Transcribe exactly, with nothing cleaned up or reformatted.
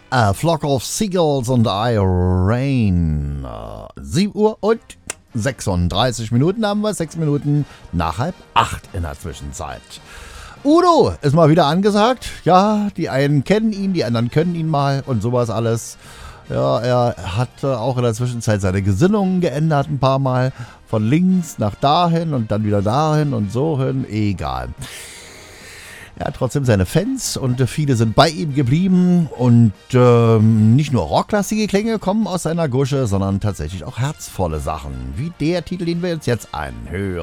A Flock of Seagulls und I Rain. sieben Uhr und sechsunddreißig Minuten haben wir. sechs Minuten nach halb acht in der Zwischenzeit. Udo ist mal wieder angesagt. Ja, die einen kennen ihn, die anderen können ihn mal und sowas alles. Ja, er hat auch in der Zwischenzeit seine Gesinnungen geändert ein paar Mal. Von links nach dahin und dann wieder dahin und so hin. Egal. Er hat trotzdem seine Fans und viele sind bei ihm geblieben. Und ähm, nicht nur rocklastige Klänge kommen aus seiner Gusche, sondern tatsächlich auch herzvolle Sachen. Wie der Titel, den wir uns jetzt anhören.